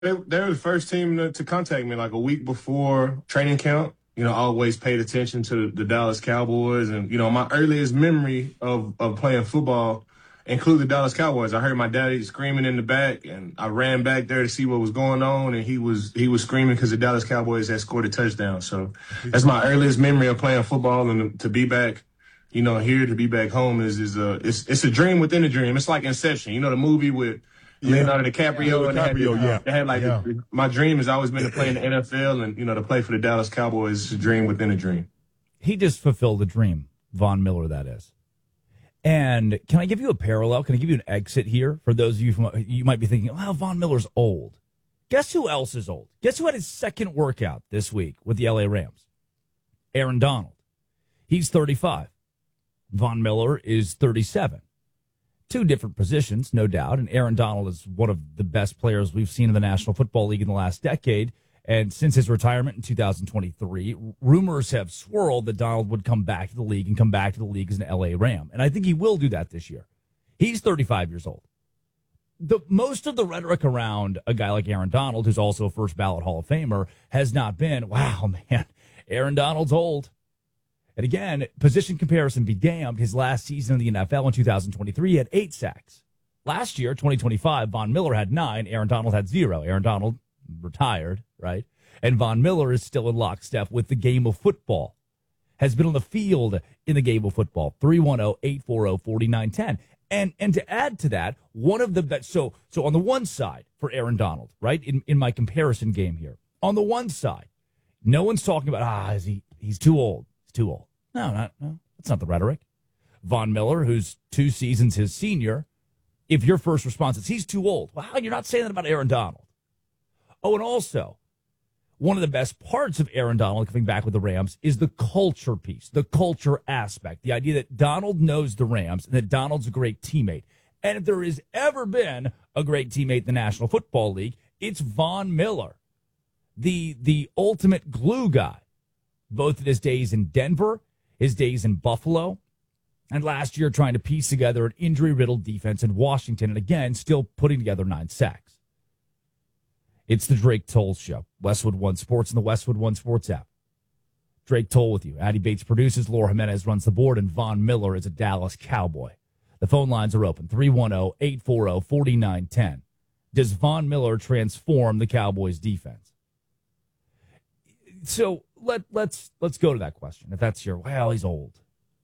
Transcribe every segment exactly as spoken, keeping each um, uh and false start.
They, they were the first team to, to contact me like a week before training camp. You know, I always paid attention to the, the Dallas Cowboys. And, you know, my earliest memory of, of playing football included the Dallas Cowboys. I heard my daddy screaming in the back, and I ran back there to see what was going on. And he was he was screaming because the Dallas Cowboys had scored a touchdown. So that's my earliest memory of playing football. And to be back, you know, here to be back home is, is a, it's, it's a dream within a dream. It's like Inception, you know, the movie with Yeah. Leonardo DiCaprio, Yeah, and they had, DiCaprio, yeah. they had like Yeah. the, my dream has always been to play in the N F L, and you know to play for the Dallas Cowboys is a dream within a dream. He just fulfilled a dream, Von Miller, that is. And can I give you a parallel? Can I give you an exit here for those of you from, you might be thinking, well, Von Miller's old. Guess who else is old? Guess who had his second workout this week with the L A Rams? Aaron Donald. He's thirty-five. Von Miller is thirty-seven. Two different positions, no doubt. And Aaron Donald is one of the best players we've seen in the National Football League in the last decade. And since his retirement in two thousand twenty-three, rumors have swirled that Donald would come back to the league and come back to the league as an L A Ram. And I think he will do that this year. He's thirty-five years old. The most of the rhetoric around a guy like Aaron Donald, who's also a first ballot Hall of Famer, has not been, wow, man, Aaron Donald's old. And again, position comparison be damned. His last season in the N F L in two thousand twenty-three, he had eight sacks. Last year, twenty twenty-five, Von Miller had nine. Aaron Donald had zero. Aaron Donald retired, right? And Von Miller is still in lockstep with the game of football. Has been on the field in the game of football. three one zero, eight four zero, four nine one zero. And and to add to that, one of the best. So, so on the one side for Aaron Donald, right, in, in my comparison game here, on the one side, no one's talking about, ah, is he, he's too old. He's too old. No, not, no, that's not the rhetoric. Von Miller, who's two seasons his senior, if your first response is he's too old, well, you're not saying that about Aaron Donald. Oh, and also, one of the best parts of Aaron Donald coming back with the Rams is the culture piece, the culture aspect, the idea that Donald knows the Rams and that Donald's a great teammate. And if there has ever been a great teammate in the National Football League, it's Von Miller, the the ultimate glue guy, both in his days in Denver, his days in Buffalo, and last year trying to piece together an injury-riddled defense in Washington, and again, still putting together nine sacks. It's the Drake Toll Show, Westwood One Sports and the Westwood One Sports app. Drake Toll with you. Addie Bates produces, Laura Jimenez runs the board, and Von Miller is a Dallas Cowboy. The phone lines are open, three one zero, eight four zero, four nine one zero. Does Von Miller transform the Cowboys' defense? So let, let's let's go to that question. If that's your, well, he's old.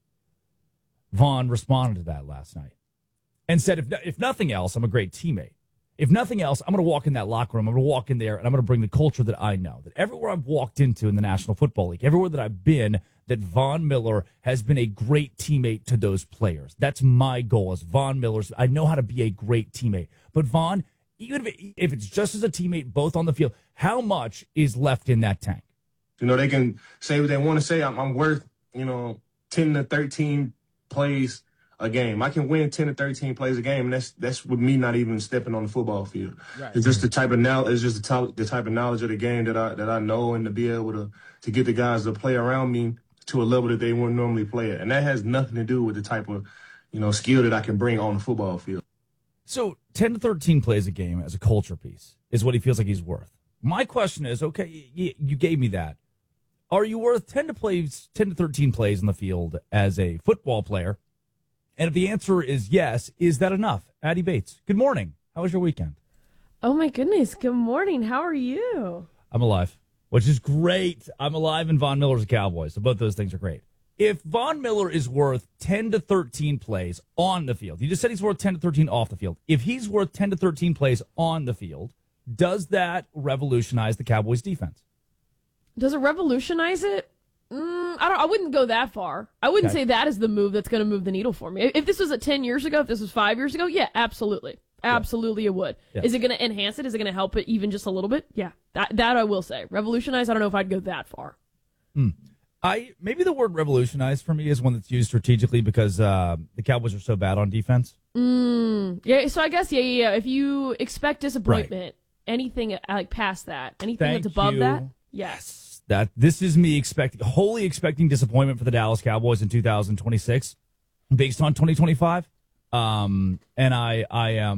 Von responded to that last night and said, if, if nothing else, I'm a great teammate. If nothing else, I'm going to walk in that locker room. I'm going to walk in there, and I'm going to bring the culture that I know. That everywhere I've walked into in the National Football League, everywhere that I've been, that Von Miller has been a great teammate to those players. That's my goal as Von Miller's. I know how to be a great teammate. But Von, even if, it, if it's just as a teammate, both on the field, how much is left in that tank? You know, they can say what they want to say. I'm, I'm worth, you know, ten to thirteen plays a game. I can win ten to thirteen plays a game, and that's that's with me not even stepping on the football field. Right. It's just the type of knowledge. It's just the, type, the type of knowledge of the game that I that I know, and to be able to to get the guys to play around me to a level that they wouldn't normally play at, and that has nothing to do with the type of, you know, skill that I can bring on the football field. So ten to thirteen plays a game as a culture piece is what he feels like he's worth. My question is, okay, you, you gave me that. Are you worth ten to plays, ten to thirteen plays in the field as a football player? And if the answer is yes, is that enough? Addie Bates, good morning. How was your weekend? Oh, my goodness. Good morning. How are you? I'm alive, which is great. I'm alive, and Von Miller's a Cowboy, so both those things are great. If Von Miller is worth ten to thirteen plays on the field, you just said he's worth ten to thirteen off the field. If he's worth ten to thirteen plays on the field, does that revolutionize the Cowboys' defense? Does it revolutionize it? Mm, I don't. I wouldn't go that far. I wouldn't Okay. say that is the move that's going to move the needle for me. If this was at ten years ago, if this was five years ago, yeah, absolutely. Absolutely it would. Yeah. Is it going to enhance it? Is it going to help it even just a little bit? Yeah, that that I will say. Revolutionize, I don't know if I'd go that far. Hmm. I maybe the word revolutionize for me is one that's used strategically because uh, the Cowboys are so bad on defense. Mm, yeah, so I guess, yeah, yeah, yeah. If you expect disappointment, anything uh, like past that, anything Thank that's above you. that, yes. That this is me expecting, wholly expecting disappointment for the Dallas Cowboys in two thousand twenty-six based on twenty twenty-five. Um, and I, I am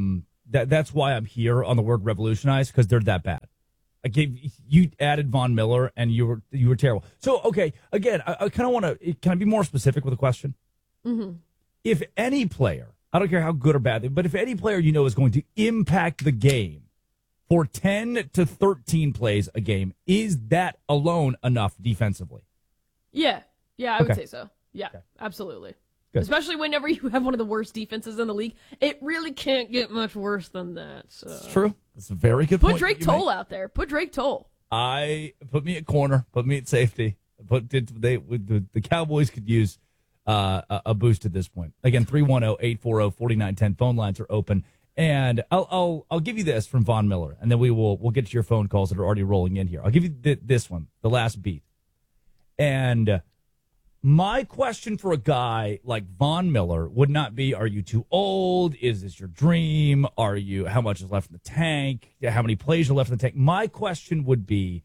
that that's why I'm here on the word revolutionize, because they're that bad. I gave you added Von Miller, and you were you were terrible. So okay, again, I, I kind of want to. Can I be more specific with a question? Mm-hmm. If any player, I don't care how good or bad, but if any player you know is going to impact the game for ten to thirteen plays a game, is that alone enough defensively? Yeah, yeah, I would okay. say so. Yeah, okay. Absolutely. Good. Especially whenever you have one of the worst defenses in the league, it really can't get much worse than that. So. It's true. It's a very good Put point. Put Drake Toll out there. Put Drake Toll. I put me at corner. Put me at safety. Put they the, the Cowboys could use uh, a, a boost at this point. Again, three one zero, eight four zero, four nine one zero. Phone lines are open, and I'll I'll I'll give you this from Von Miller, and then we will we'll get to your phone calls that are already rolling in here. I'll give you th- this one, the last beat, and. Uh, My question for a guy like Von Miller would not be, are you too old? Is this your dream? Are you, how much is left in the tank? How many plays are left in the tank? My question would be,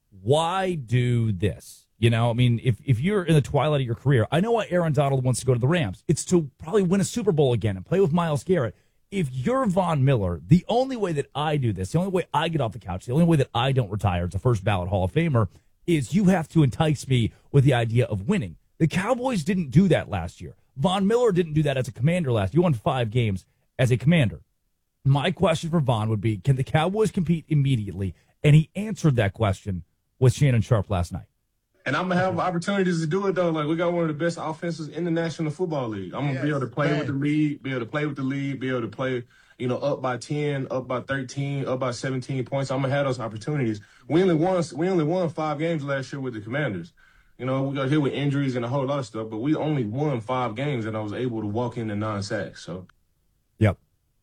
why do this? You know, I mean, if, if you're in the twilight of your career, I know why Aaron Donald wants to go to the Rams. It's to probably win a Super Bowl again and play with Myles Garrett. If you're Von Miller, the only way that I do this, the only way I get off the couch, the only way that I don't retire as a first ballot Hall of Famer is you have to entice me with the idea of winning. The Cowboys didn't do that last year. Von Miller didn't do that as a commander last year. He won five games as a commander. My question for Von would be, can the Cowboys compete immediately? And he answered that question with Shannon Sharpe last night. And I'm going to have opportunities to do it, though. Like, we got one of the best offenses in the National Football League. I'm going to yes, be able to play man. with the lead, be able to play with the lead, be able to play, you know, up by ten, up by thirteen, up by seventeen points. I'm going to have those opportunities. We only won, we only won five games last year with the Commanders. You know, we got hit with injuries and a whole lot of stuff, but we only won five games, and I was able to walk into nine sacks. So, yep.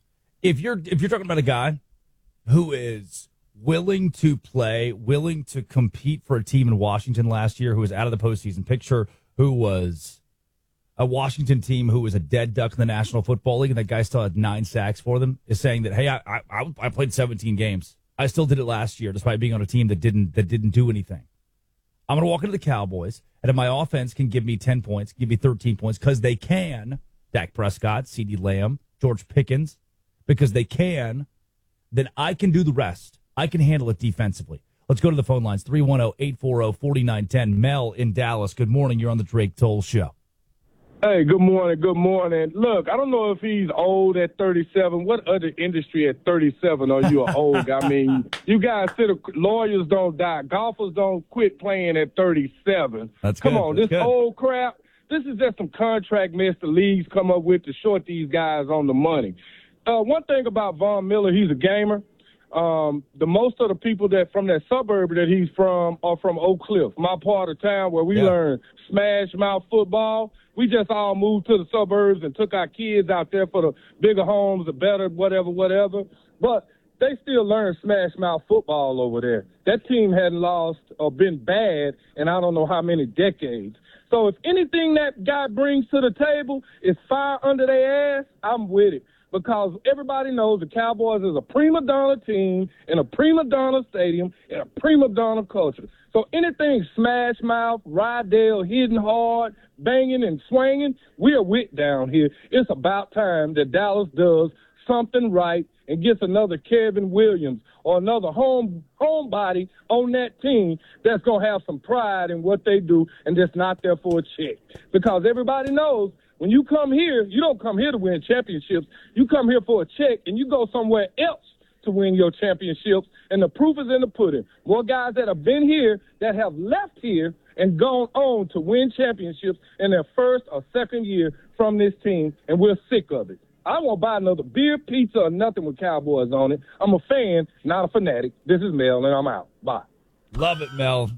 If you're if you're talking about a guy who is willing to play, willing to compete for a team in Washington last year, who was out of the postseason picture, who was a Washington team who was a dead duck in the National Football League, and that guy still had nine sacks for them, is saying that, hey, I I, I played seventeen games. I still did it last year, despite being on a team that didn't that didn't do anything. I'm going to walk into the Cowboys, and if my offense can give me ten points, give me thirteen points, because they can, Dak Prescott, CeeDee Lamb, George Pickens, because they can, then I can do the rest. I can handle it defensively. Let's go to the phone lines, three one zero, eight four zero, four nine one zero. Mel in Dallas, good morning. You're on the Drake Toll Show. Hey, good morning, good morning. Look, I don't know if he's old at thirty-seven. What other industry at thirty-seven are you an old guy? I mean, you guys sit, lawyers don't die. Golfers don't quit playing at thirty-seven. That's Come good. on, That's this good. old crap, this is just some contract mess the leagues come up with to short these guys on the money. Uh, one thing about Von Miller, he's a gamer. Um, the most of the people that from that suburb that he's from are from Oak Cliff, my part of town where we yeah. learn smash mouth football. We just all moved to the suburbs and took our kids out there for the bigger homes, the better, whatever, whatever. But they still learn smash mouth football over there. That team hadn't lost or been bad in I don't know how many decades. So if anything that guy brings to the table is fire under their ass, I'm with it. Because everybody knows the Cowboys is a prima donna team in a prima donna stadium in a prima donna culture. So anything smash mouth, Rydell, hitting hard, banging and swinging, we're with down here. It's about time that Dallas does something right and gets another Kevin Williams or another home homebody on that team that's going to have some pride in what they do and just not there for a check. Because everybody knows when you come here, you don't come here to win championships. You come here for a check, and you go somewhere else to win your championships, and the proof is in the pudding. More guys that have been here that have left here and gone on to win championships in their first or second year from this team, and we're sick of it. I won't buy another beer, pizza, or nothing with Cowboys on it. I'm a fan, not a fanatic. This is Mel, and I'm out. Bye. Love it, Mel.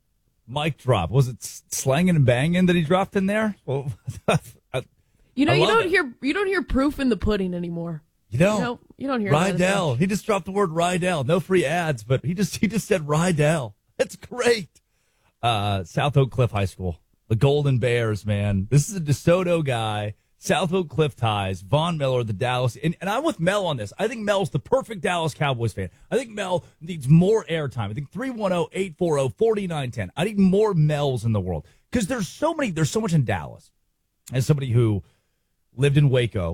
Mic drop. Was it slanging and banging that he dropped in there? Well, you know, I you don't it. hear you don't hear proof in the pudding anymore. You know, you, know, you don't hear that Rydell. He just dropped the word Rydell. No free ads, but he just he just said Rydell. That's great. Uh, South Oak Cliff High School, the Golden Bears, man. This is a DeSoto guy. South Oak Cliff ties, Von Miller, the Dallas. And, and I'm with Mel on this. I think Mel's the perfect Dallas Cowboys fan. I think Mel needs more airtime. I think three one zero, eight four zero, four nine one zero. I need more Mels in the world. Because there's so many, there's so much in Dallas. As somebody who lived in Waco,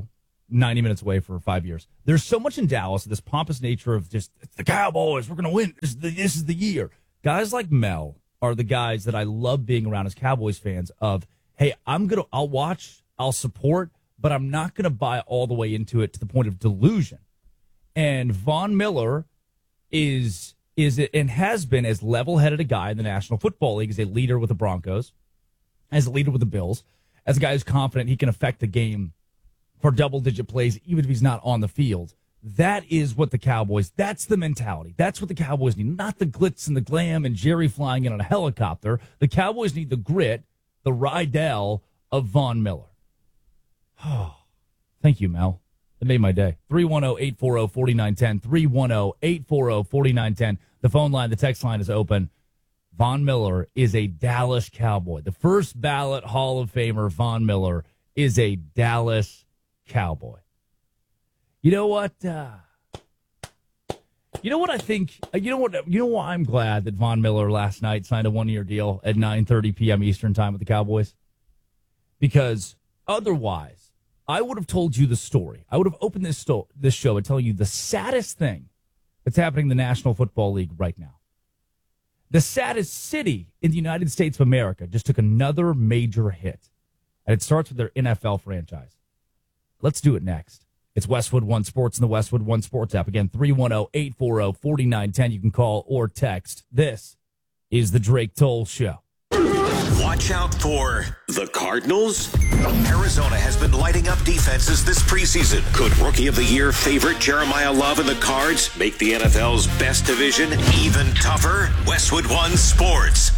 ninety minutes away for five years. There's so much in Dallas, this pompous nature of just, it's the Cowboys, we're going to win. This is, the, this is the year. Guys like Mel are the guys that I love being around as Cowboys fans of, hey, I'm going to, I'll watch, I'll support, but I'm not going to buy all the way into it to the point of delusion. And Von Miller is, is and has been as level-headed a guy in the National Football League as a leader with the Broncos, as a leader with the Bills, as a guy who's confident he can affect the game for double-digit plays, even if he's not on the field. That is what the Cowboys, that's the mentality. That's what the Cowboys need. Not the glitz and the glam and Jerry flying in on a helicopter. The Cowboys need the grit, the Rydell of Von Miller. Oh, thank you, Mel. It made my day. three one zero, eight four zero, four nine one zero. three one zero, eight four zero, four nine one zero. The phone line, the text line is open. Von Miller is a Dallas Cowboy. The first ballot Hall of Famer, Von Miller, is a Dallas Cowboy. You know what? Uh, you know what I think? You know what? You know why I'm glad that Von Miller last night signed a one-year deal at nine thirty p.m. Eastern time with the Cowboys? Because otherwise, I would have told you the story. I would have opened this sto- this show and telling you the saddest thing that's happening in the National Football League right now. The saddest city in the United States of America just took another major hit, and it starts with their N F L franchise. Let's do it next. It's Westwood One Sports and the Westwood One Sports app. Again, three one zero, eight four zero, four nine one zero. You can call or text. This is the Drake Toll Show. Watch out for the Cardinals. Arizona has been lighting up defenses this preseason. Could Rookie of the Year favorite Jeremiah Love and the Cards make the N F L's best division even tougher? Westwood One Sports.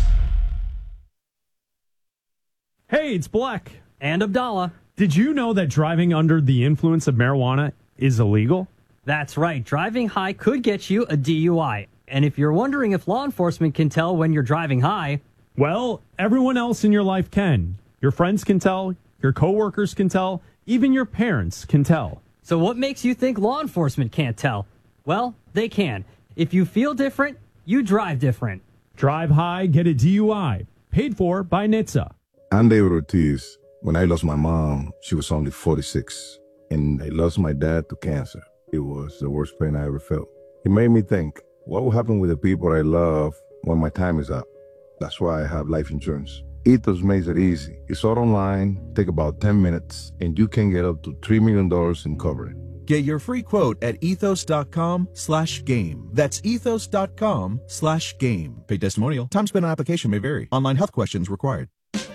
Hey, it's Black. And Abdallah. Did you know that driving under the influence of marijuana is illegal? That's right. Driving high could get you a D U I. And if you're wondering if law enforcement can tell when you're driving high, well, everyone else in your life can. Your friends can tell, your coworkers can tell, even your parents can tell. So what makes you think law enforcement can't tell? Well, they can. If you feel different, you drive different. Drive high, get a D U I. Paid for by N H T S A. I'm David Ortiz. When I lost my mom, she was only forty-six. And I lost my dad to cancer. It was the worst pain I ever felt. It made me think, what will happen with the people I love when my time is up? That's why I have life insurance. Ethos makes it easy. It's all online, take about ten minutes, and you can get up to three million dollars in coverage. Get your free quote at ethos.com slash game. That's ethos.com slash game. Paid testimonial. Time spent on application may vary. Online health questions required.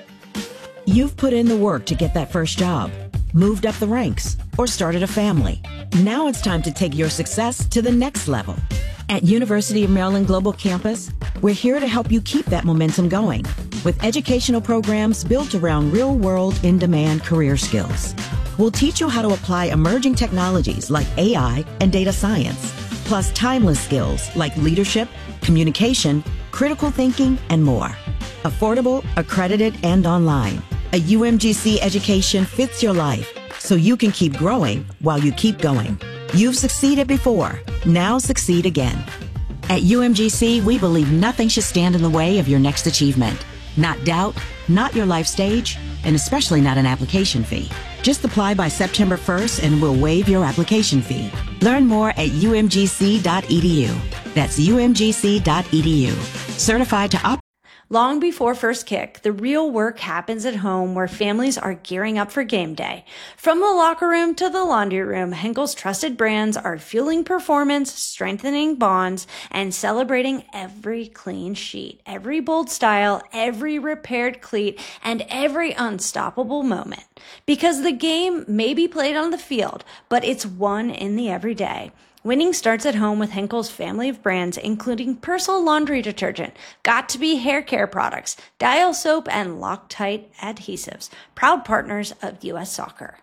You've put in the work to get that first job, moved up the ranks, or started a family. Now it's time to take your success to the next level. At University of Maryland Global Campus, we're here to help you keep that momentum going with educational programs built around real-world, in-demand career skills. We'll teach you how to apply emerging technologies like A I and data science, plus timeless skills like leadership, communication, critical thinking, and more. Affordable, accredited, and online. A U M G C education fits your life, so you can keep growing while you keep going. You've succeeded before. Now succeed again. At U M G C, we believe nothing should stand in the way of your next achievement. Not doubt, not your life stage, and especially not an application fee. Just apply by September first and we'll waive your application fee. Learn more at u m g c dot e d u. That's u m g c dot e d u. Certified to operate. Long before first kick, the real work happens at home where families are gearing up for game day. From the locker room to the laundry room, Henkel's trusted brands are fueling performance, strengthening bonds, and celebrating every clean sheet, every bold style, every repaired cleat, and every unstoppable moment. Because the game may be played on the field, but it's won in the everyday. Winning starts at home with Henkel's family of brands, including Persil laundry detergent, Got2b hair care products, Dial soap, and Loctite adhesives. Proud partners of U S Soccer.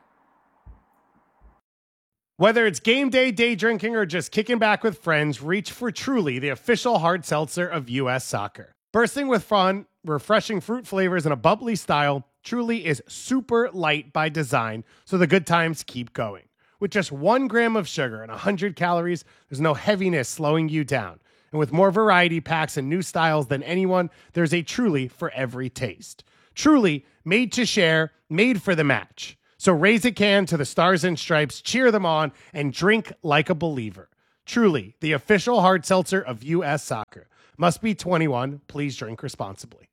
Whether it's game day, day drinking, or just kicking back with friends, reach for Truly, the official hard seltzer of U S Soccer. Bursting with fun, refreshing fruit flavors, and a bubbly style, Truly is super light by design, so the good times keep going. With just one gram of sugar and one hundred calories, there's no heaviness slowing you down. And with more variety packs and new styles than anyone, there's a Truly for every taste. Truly, made to share, made for the match. So raise a can to the Stars and Stripes, cheer them on, and drink like a believer. Truly, the official hard seltzer of U S Soccer. Must be twenty-one. Please drink responsibly.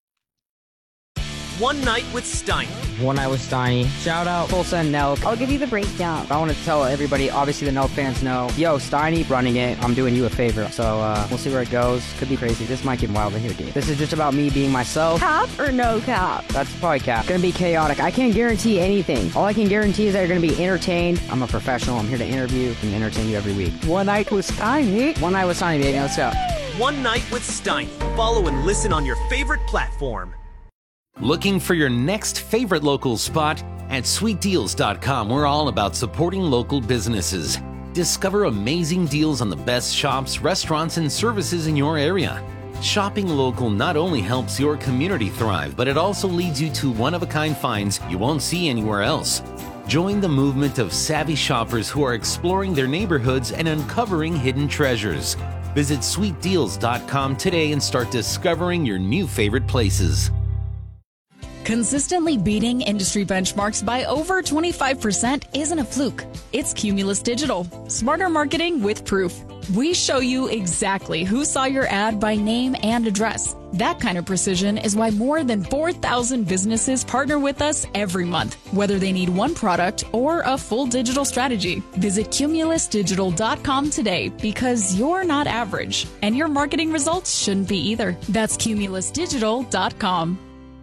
One Night with Steiny. One Night with Steiny. Shout out Full Send Nelk. I'll give you the breakdown. I want to tell everybody, obviously the Nelk fans know, yo, Steiny running it. I'm doing you a favor. So uh, we'll see where it goes. Could be crazy. This might get wild in here, dude. This is just about me being myself. Cap or no cap? That's probably cap. Gonna be chaotic. I can't guarantee anything. All I can guarantee is that you're gonna be entertained. I'm a professional. I'm here to interview and entertain you every week. One Night with Steiny. One Night with Steiny, baby. Let's go. One Night with Steiny. Follow and listen on your favorite platform. Looking for your next favorite local spot? At sweet deals dot com, we're all about supporting local businesses. Discover amazing deals on the best shops, restaurants, and services in your area. Shopping local not only helps your community thrive, but it also leads you to one-of-a-kind finds you won't see anywhere else. Join the movement of savvy shoppers who are exploring their neighborhoods and uncovering hidden treasures. Visit sweet deals dot com today and start discovering your new favorite places. Consistently beating industry benchmarks by over twenty-five percent isn't a fluke. It's Cumulus Digital. Smarter marketing with proof. We show you exactly who saw your ad by name and address. That kind of precision is why more than four thousand businesses partner with us every month, whether they need one product or a full digital strategy. Visit cumulus digital dot com today because you're not average, and your marketing results shouldn't be either. That's cumulus digital dot com.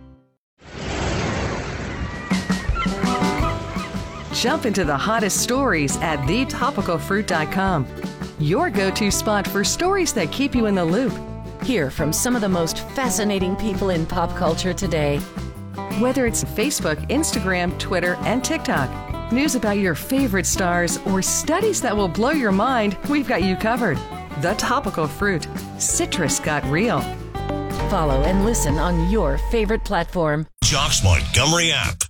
Jump into the hottest stories at the topical fruit dot com. Your go-to spot for stories that keep you in the loop. Hear from some of the most fascinating people in pop culture today. Whether it's Facebook, Instagram, Twitter, and TikTok, news about your favorite stars, or studies that will blow your mind, we've got you covered. The Topical Fruit. Citrus got real. Follow and listen on your favorite platform. Jock's Montgomery app.